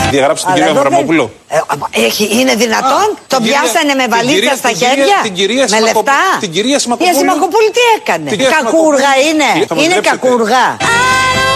Διαγράψει την κυρία Αβραμόπουλο. Είναι δυνατόν? Τον πιάσανε με βαλίτσα στα χέρια? Με λεφτά? Την κυρία Σιμακοπούλου. Η Σιμακοπούλου τι έκανε? Κακούργα είναι? Είναι κακούργα.